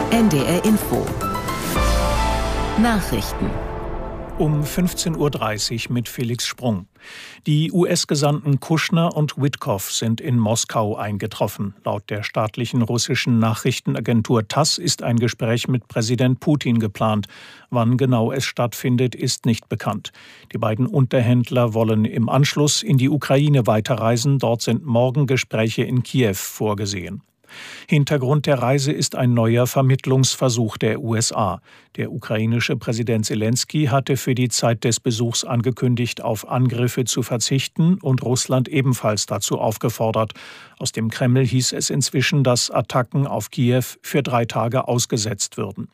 NDR Info. Nachrichten. Um 15:30 Uhr mit Felix Sprung. Die US-Gesandten Kushner und Witkow sind in Moskau eingetroffen. Laut der staatlichen russischen Nachrichtenagentur TASS ist ein Gespräch mit Präsident Putin geplant. Wann genau es stattfindet, ist nicht bekannt. Die beiden Unterhändler wollen im Anschluss in die Ukraine weiterreisen. Dort sind morgen Gespräche in Kiew vorgesehen. Hintergrund der Reise ist ein neuer Vermittlungsversuch der USA. Der ukrainische Präsident Selensky hatte für die Zeit des Besuchs angekündigt, auf Angriffe zu verzichten und Russland ebenfalls dazu aufgefordert. Aus dem Kreml hieß es inzwischen, dass Attacken auf Kiew für 3 Tage ausgesetzt würden.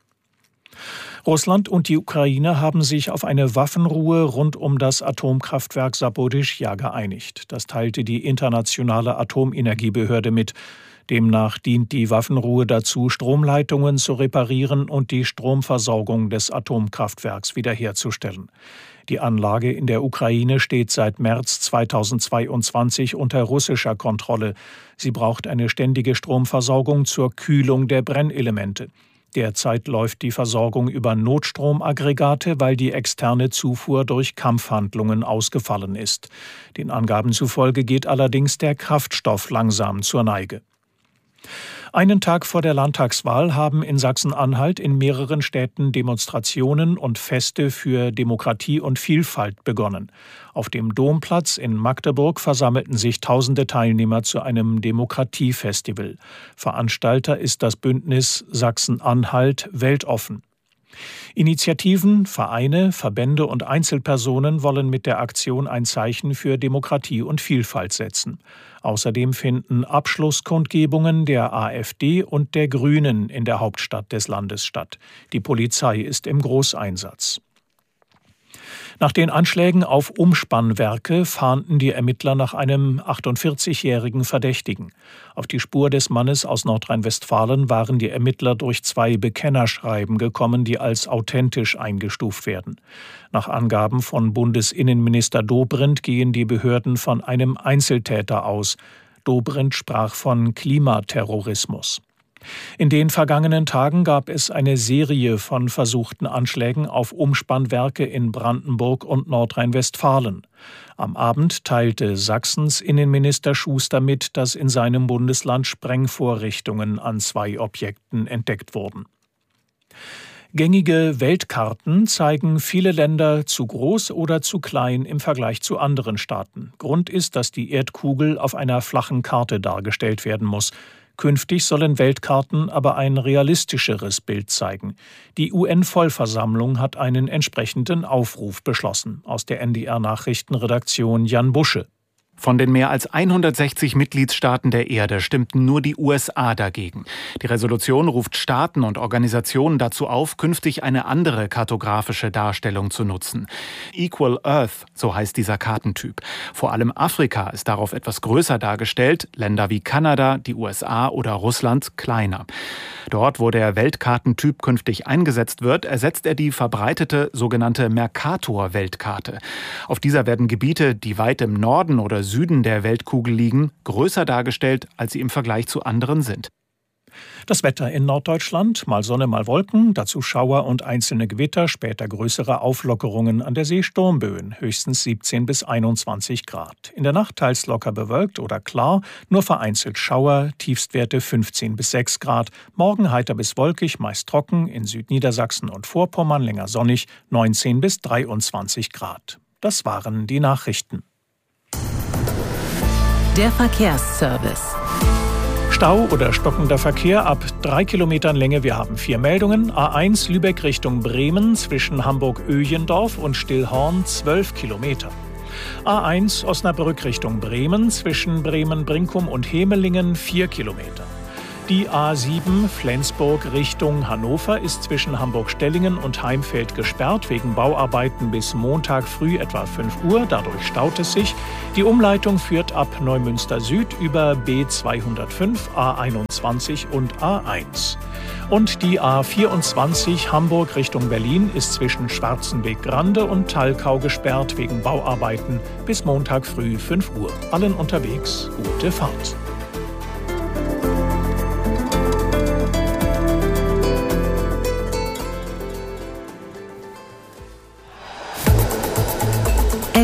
Russland und die Ukraine haben sich auf eine Waffenruhe rund um das Atomkraftwerk Saporischschja geeinigt. Das teilte die Internationale Atomenergiebehörde mit. Demnach dient die Waffenruhe dazu, Stromleitungen zu reparieren und die Stromversorgung des Atomkraftwerks wiederherzustellen. Die Anlage in der Ukraine steht seit März 2022 unter russischer Kontrolle. Sie braucht eine ständige Stromversorgung zur Kühlung der Brennelemente. Derzeit läuft die Versorgung über Notstromaggregate, weil die externe Zufuhr durch Kampfhandlungen ausgefallen ist. Den Angaben zufolge geht allerdings der Kraftstoff langsam zur Neige. Einen Tag vor der Landtagswahl haben in Sachsen-Anhalt in mehreren Städten Demonstrationen und Feste für Demokratie und Vielfalt begonnen. Auf dem Domplatz in Magdeburg versammelten sich tausende Teilnehmer zu einem Demokratiefestival. Veranstalter ist das Bündnis Sachsen-Anhalt weltoffen. Initiativen, Vereine, Verbände und Einzelpersonen wollen mit der Aktion ein Zeichen für Demokratie und Vielfalt setzen. Außerdem finden Abschlusskundgebungen der AfD und der Grünen in der Hauptstadt des Landes statt. Die Polizei ist im Großeinsatz. Nach den Anschlägen auf Umspannwerke fahnden die Ermittler nach einem 48-jährigen Verdächtigen. Auf die Spur des Mannes aus Nordrhein-Westfalen waren die Ermittler durch 2 Bekennerschreiben gekommen, die als authentisch eingestuft werden. Nach Angaben von Bundesinnenminister Dobrindt gehen die Behörden von einem Einzeltäter aus. Dobrindt sprach von Klimaterrorismus. In den vergangenen Tagen gab es eine Serie von versuchten Anschlägen auf Umspannwerke in Brandenburg und Nordrhein-Westfalen. Am Abend teilte Sachsens Innenminister Schuster mit, dass in seinem Bundesland Sprengvorrichtungen an 2 Objekten entdeckt wurden. Gängige Weltkarten zeigen viele Länder zu groß oder zu klein im Vergleich zu anderen Staaten. Grund ist, dass die Erdkugel auf einer flachen Karte dargestellt werden muss. Künftig sollen Weltkarten aber ein realistischeres Bild zeigen. Die UN-Vollversammlung hat einen entsprechenden Aufruf beschlossen. Aus der NDR-Nachrichtenredaktion Jan Busche. Von den mehr als 160 Mitgliedstaaten der Erde stimmten nur die USA dagegen. Die Resolution ruft Staaten und Organisationen dazu auf, künftig eine andere kartografische Darstellung zu nutzen. Equal Earth, so heißt dieser Kartentyp. Vor allem Afrika ist darauf etwas größer dargestellt, Länder wie Kanada, die USA oder Russland kleiner. Dort, wo der Weltkartentyp künftig eingesetzt wird, ersetzt er die verbreitete sogenannte Mercator-Weltkarte. Auf dieser werden Gebiete, die weit im Norden oder Süden der Weltkugel liegen, größer dargestellt, als sie im Vergleich zu anderen sind. Das Wetter in Norddeutschland, mal Sonne, mal Wolken, dazu Schauer und einzelne Gewitter, später größere Auflockerungen, an der See Sturmböen, höchstens 17 bis 21 Grad. In der Nacht teils locker bewölkt oder klar, nur vereinzelt Schauer, Tiefstwerte 15 bis 6 Grad. Morgen heiter bis wolkig, meist trocken, in Südniedersachsen und Vorpommern länger sonnig, 19 bis 23 Grad. Das waren die Nachrichten. Der Verkehrsservice. Stau oder stockender Verkehr ab 3 Kilometern Länge. Wir haben 4 Meldungen. A1 Lübeck Richtung Bremen zwischen Hamburg-Öjendorf und Stillhorn 12 Kilometer. A1 Osnabrück Richtung Bremen zwischen Bremen-Brinkum und Hemelingen 4 Kilometer. Die A7 Flensburg Richtung Hannover ist zwischen Hamburg-Stellingen und Heimfeld gesperrt wegen Bauarbeiten bis Montag früh etwa 5 Uhr. Dadurch staut es sich. Die Umleitung führt ab Neumünster Süd über B205, A21 und A1. Und die A24 Hamburg Richtung Berlin ist zwischen Schwarzenbeck-Grande und Thalkau gesperrt wegen Bauarbeiten bis Montag früh 5 Uhr. Allen unterwegs gute Fahrt.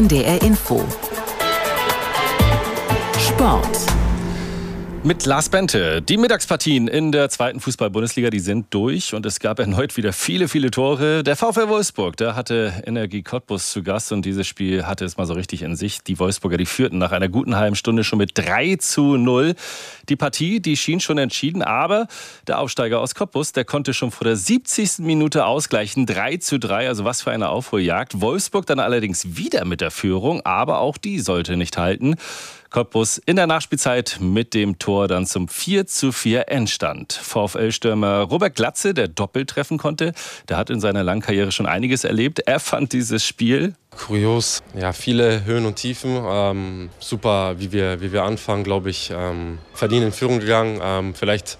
NDR Info. Sport. Mit Lars Bente. Die Mittagspartien in der zweiten Fußball-Bundesliga, die sind durch und es gab erneut wieder viele Tore. Der VfL Wolfsburg, der hatte Energie Cottbus zu Gast und dieses Spiel hatte es mal so richtig in sich. Die Wolfsburger, die führten nach einer guten halben Stunde schon mit 3:0. Die Partie, die schien schon entschieden, aber der Aufsteiger aus Cottbus, der konnte schon vor der 70. Minute ausgleichen. 3:3, also was für eine Aufholjagd. Wolfsburg dann allerdings wieder mit der Führung, aber auch die sollte nicht halten. Cottbus in der Nachspielzeit mit dem Tor dann zum 4:4 Endstand. VfL-Stürmer Robert Glatze, der doppelt treffen konnte, der hat in seiner langen Karriere schon einiges erlebt. Er fand dieses Spiel kurios. Ja, viele Höhen und Tiefen. Super, wie wir anfangen, glaube ich. Verdient in Führung gegangen. Vielleicht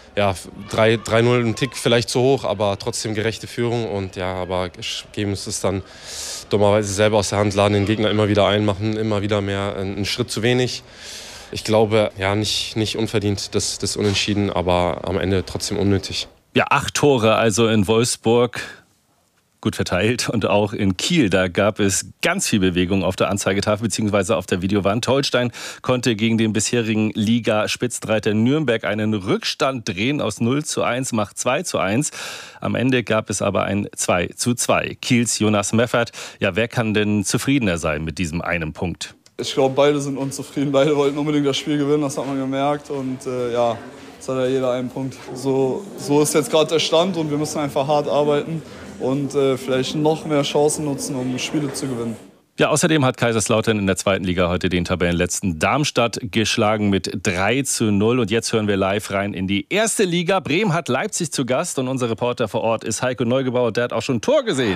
3:0 ein Tick vielleicht zu hoch, aber trotzdem gerechte Führung. Und ja, aber geben es dann dummerweise selber aus der Hand, laden den Gegner immer wieder ein, machen immer wieder mehr einen Schritt zu wenig. Ich glaube, ja, nicht unverdient das Unentschieden, aber am Ende trotzdem unnötig. Ja, 8 Tore also in Wolfsburg. Gut verteilt und auch in Kiel, da gab es ganz viel Bewegung auf der Anzeigetafel bzw. auf der Videowand. Holstein konnte gegen den bisherigen Liga-Spitzenreiter Nürnberg einen Rückstand drehen. Aus 0:1 macht 2:1. Am Ende gab es aber ein 2:2. Kiels Jonas Meffert, ja, wer kann denn zufriedener sein mit diesem einen Punkt? Ich glaube, beide sind unzufrieden. Beide wollten unbedingt das Spiel gewinnen, das hat man gemerkt. Und jetzt hat ja jeder einen Punkt. So ist jetzt gerade der Stand und wir müssen einfach hart arbeiten und vielleicht noch mehr Chancen nutzen, um Spiele zu gewinnen. Ja, außerdem hat Kaiserslautern in der zweiten Liga heute den Tabellenletzten Darmstadt geschlagen mit 3:0. Und jetzt hören wir live rein in die erste Liga. Bremen hat Leipzig zu Gast und unser Reporter vor Ort ist Heiko Neugebauer. Der hat auch schon ein Tor gesehen.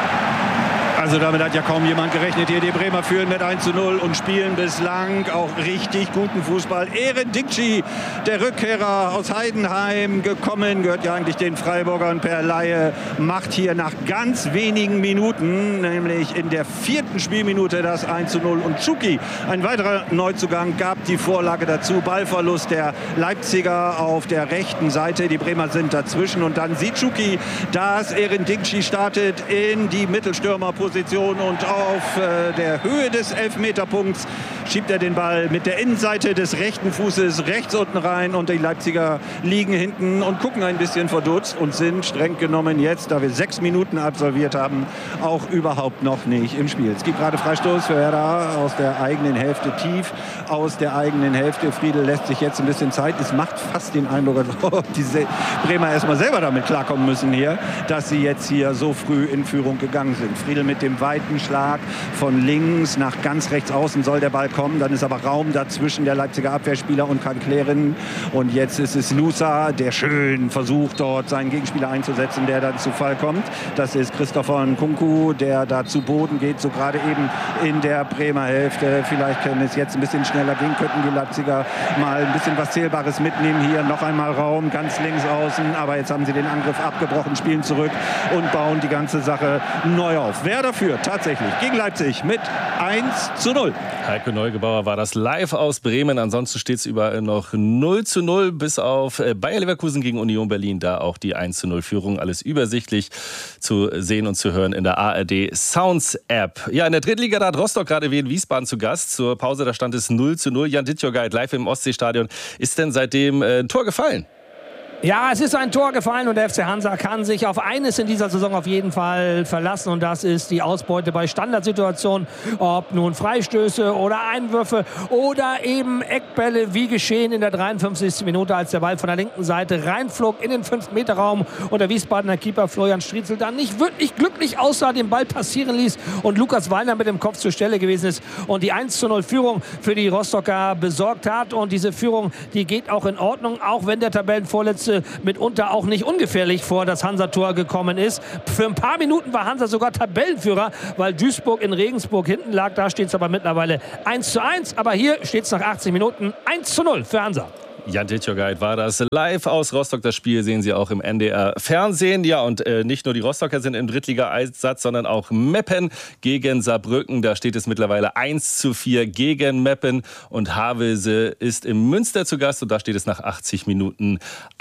Also damit hat ja kaum jemand gerechnet. Hier die Bremer führen mit 1:0 und spielen bislang auch richtig guten Fußball. Eren Dikci, der Rückkehrer aus Heidenheim gekommen, gehört ja eigentlich den Freiburgern per Leihe, macht hier nach ganz wenigen Minuten, nämlich in der 4. Spielminute das 1:0. Und Tschuki, ein weiterer Neuzugang, gab die Vorlage dazu. Ballverlust der Leipziger auf der rechten Seite. Die Bremer sind dazwischen und dann sieht Tschuki, dass Eren Dikci startet in die Mittelstürmerposition und auf der Höhe des Elfmeterpunkts schiebt er den Ball mit der Innenseite des rechten Fußes rechts unten rein und die Leipziger liegen hinten und gucken ein bisschen verdutzt und sind streng genommen jetzt, da wir 6 Minuten absolviert haben, auch überhaupt noch nicht im Spiel. Es gibt gerade Freistoß für Werder aus der eigenen Hälfte, tief aus der eigenen Hälfte. Friedel lässt sich jetzt ein bisschen Zeit. Es macht fast den Eindruck, als ob die Bremer erstmal selber damit klarkommen müssen hier, dass sie jetzt hier so früh in Führung gegangen sind. Friedel mit dem weiten Schlag von links nach ganz rechts außen soll der Ball kommen. Dann ist aber Raum dazwischen der Leipziger Abwehrspieler und kann klären. Und jetzt ist es Nusa, der schön versucht, dort seinen Gegenspieler einzusetzen, der dann zu Fall kommt. Das ist Christopher Nkunku, der da zu Boden geht, so gerade eben in der Bremer Hälfte. Vielleicht können es jetzt ein bisschen schneller gehen, könnten die Leipziger mal ein bisschen was Zählbares mitnehmen. Hier noch einmal Raum, ganz links außen. Aber jetzt haben sie den Angriff abgebrochen, spielen zurück und bauen die ganze Sache neu auf. Werder führt tatsächlich gegen Leipzig mit 1:0. Heiko Neugebauer war das live aus Bremen. Ansonsten steht es überall noch 0:0 bis auf Bayer Leverkusen gegen Union Berlin. Da auch die 1:0-Führung. Alles übersichtlich zu sehen und zu hören in der ARD Sounds App. Ja, in der Drittliga, da hat Rostock gerade Wien Wiesbaden zu Gast. Zur Pause, da stand es 0:0. Jan Dittjogait live im Ostseestadion. Ist denn seitdem ein Tor gefallen? Ja, es ist ein Tor gefallen und der FC Hansa kann sich auf eines in dieser Saison auf jeden Fall verlassen und das ist die Ausbeute bei Standardsituationen, ob nun Freistöße oder Einwürfe oder eben Eckbälle, wie geschehen in der 53. Minute, als der Ball von der linken Seite reinflog in den 5-Meter-Raum und der Wiesbadener Keeper Florian Striezel dann nicht wirklich glücklich aussah, den Ball passieren ließ und Lukas Wallner mit dem Kopf zur Stelle gewesen ist und die 1:0-Führung für die Rostocker besorgt hat und diese Führung, die geht auch in Ordnung, auch wenn der Tabellenvorletzte mitunter auch nicht ungefährlich vor das Hansa-Tor gekommen ist. Für ein paar Minuten war Hansa sogar Tabellenführer, weil Duisburg in Regensburg hinten lag. Da steht es aber mittlerweile 1:1. Aber hier steht es nach 80 Minuten 1:0 für Hansa. Jan Dittjogait war das live aus Rostock. Das Spiel sehen Sie auch im NDR-Fernsehen. Ja, und nicht nur die Rostocker sind im Drittliga-Einsatz, sondern auch Meppen gegen Saarbrücken. Da steht es mittlerweile 1:4 gegen Meppen. Und Havelse ist im Münster zu Gast. Und da steht es nach 80 Minuten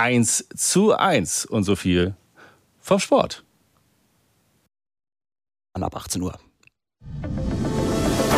1:1. Und so viel vom Sport. Ab 18 Uhr.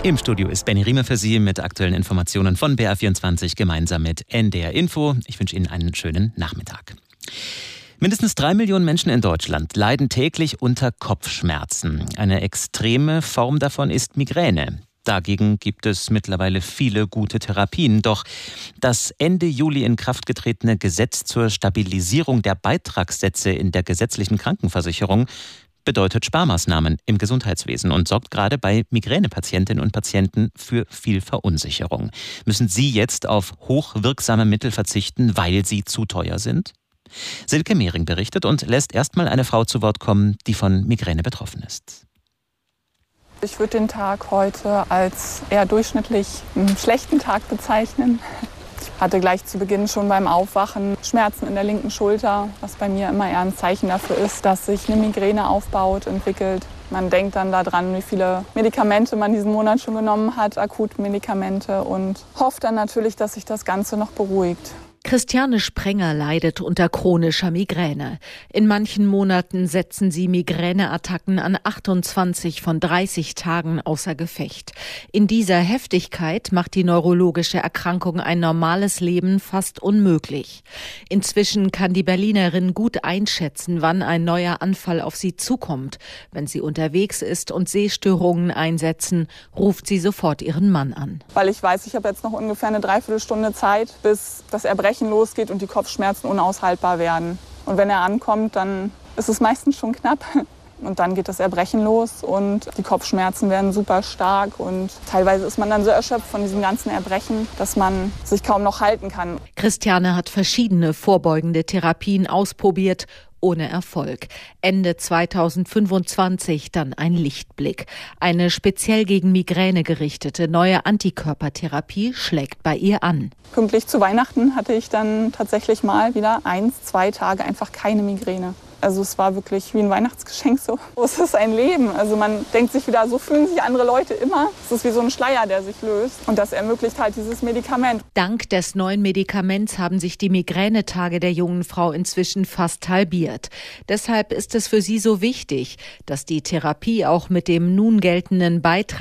Im Studio ist Benny Riemer für Sie mit aktuellen Informationen von BR24 gemeinsam mit NDR Info. Ich wünsche Ihnen einen schönen Nachmittag. Mindestens 3 Millionen Menschen in Deutschland leiden täglich unter Kopfschmerzen. Eine extreme Form davon ist Migräne. Dagegen gibt es mittlerweile viele gute Therapien. Doch das Ende Juli in Kraft getretene Gesetz zur Stabilisierung der Beitragssätze in der gesetzlichen Krankenversicherung bedeutet Sparmaßnahmen im Gesundheitswesen und sorgt gerade bei Migränepatientinnen und Patienten für viel Verunsicherung. Müssen Sie jetzt auf hochwirksame Mittel verzichten, weil sie zu teuer sind? Silke Mehring berichtet und lässt erstmal eine Frau zu Wort kommen, die von Migräne betroffen ist. Ich würde den Tag heute als eher durchschnittlich einen schlechten Tag bezeichnen. Ich hatte gleich zu Beginn schon beim Aufwachen Schmerzen in der linken Schulter, was bei mir immer eher ein Zeichen dafür ist, dass sich eine Migräne aufbaut, entwickelt. Man denkt dann daran, wie viele Medikamente man diesen Monat schon genommen hat, Akutmedikamente, und hofft dann natürlich, dass sich das Ganze noch beruhigt. Christiane Sprenger leidet unter chronischer Migräne. In manchen Monaten setzen sie Migräneattacken an 28 von 30 Tagen außer Gefecht. In dieser Heftigkeit macht die neurologische Erkrankung ein normales Leben fast unmöglich. Inzwischen kann die Berlinerin gut einschätzen, wann ein neuer Anfall auf sie zukommt. Wenn sie unterwegs ist und Sehstörungen einsetzen, ruft sie sofort ihren Mann an. Weil ich weiß, ich habe jetzt noch ungefähr eine Dreiviertelstunde Zeit, bis das Erbrechen losgeht und die Kopfschmerzen unaushaltbar werden. Und wenn er ankommt, dann ist es meistens schon knapp. Und dann geht das Erbrechen los und die Kopfschmerzen werden super stark. Und teilweise ist man dann so erschöpft von diesem ganzen Erbrechen, dass man sich kaum noch halten kann. Christiane hat verschiedene vorbeugende Therapien ausprobiert, ohne Erfolg. Ende 2025 dann ein Lichtblick. Eine speziell gegen Migräne gerichtete neue Antikörpertherapie schlägt bei ihr an. Pünktlich zu Weihnachten hatte ich dann tatsächlich mal wieder 1-2 Tage einfach keine Migräne. Also es war wirklich wie ein Weihnachtsgeschenk so. Es ist ein Leben. Also man denkt sich wieder, so fühlen sich andere Leute immer. Es ist wie so ein Schleier, der sich löst. Und das ermöglicht halt dieses Medikament. Dank des neuen Medikaments haben sich die Migränetage der jungen Frau inzwischen fast halbiert. Deshalb ist es für sie so wichtig, dass die Therapie auch mit dem nun geltenden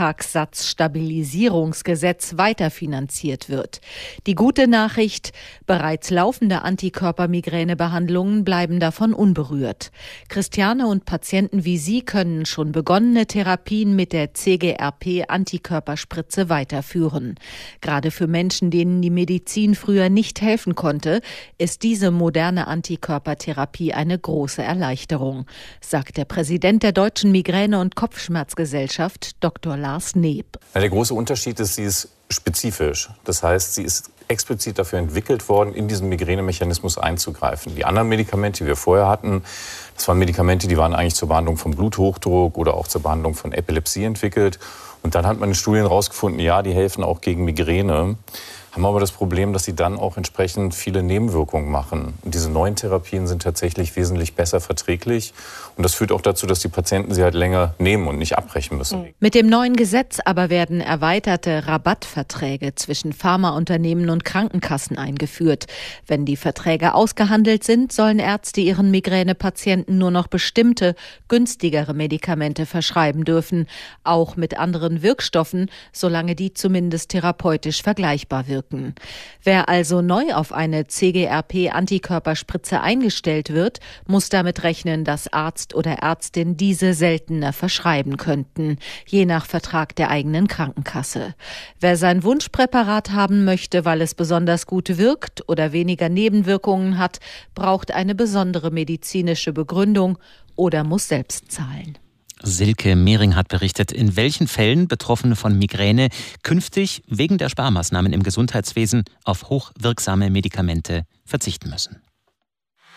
Beitragssatzstabilisierungsgesetz weiterfinanziert wird. Die gute Nachricht: bereits laufende Antikörpermigränebehandlungen bleiben davon unberührt. Christiane und Patienten wie sie können schon begonnene Therapien mit der CGRP-Antikörperspritze weiterführen. Gerade für Menschen, denen die Medizin früher nicht helfen konnte, ist diese moderne Antikörpertherapie eine große Erleichterung, sagt der Präsident der Deutschen Migräne- und Kopfschmerzgesellschaft, Dr. Lars Neb. Der große Unterschied ist, sie ist spezifisch. Das heißt, sie ist explizit dafür entwickelt worden, in diesen Migränemechanismus einzugreifen. Die anderen Medikamente, die wir vorher hatten, das waren Medikamente, die waren eigentlich zur Behandlung von Bluthochdruck oder auch zur Behandlung von Epilepsie entwickelt. Und dann hat man in Studien herausgefunden, ja, die helfen auch gegen Migräne, haben aber das Problem, dass sie dann auch entsprechend viele Nebenwirkungen machen. Und diese neuen Therapien sind tatsächlich wesentlich besser verträglich. Und das führt auch dazu, dass die Patienten sie halt länger nehmen und nicht abbrechen müssen. Mit dem neuen Gesetz aber werden erweiterte Rabattverträge zwischen Pharmaunternehmen und Krankenkassen eingeführt. Wenn die Verträge ausgehandelt sind, sollen Ärzte ihren Migränepatienten nur noch bestimmte, günstigere Medikamente verschreiben dürfen. Auch mit anderen Wirkstoffen, solange die zumindest therapeutisch vergleichbar wirken. Wer also neu auf eine CGRP-Antikörperspritze eingestellt wird, muss damit rechnen, dass Arzt oder Ärztin diese seltener verschreiben könnten, je nach Vertrag der eigenen Krankenkasse. Wer sein Wunschpräparat haben möchte, weil es besonders gut wirkt oder weniger Nebenwirkungen hat, braucht eine besondere medizinische Begründung oder muss selbst zahlen. Silke Mehring hat berichtet, in welchen Fällen Betroffene von Migräne künftig wegen der Sparmaßnahmen im Gesundheitswesen auf hochwirksame Medikamente verzichten müssen.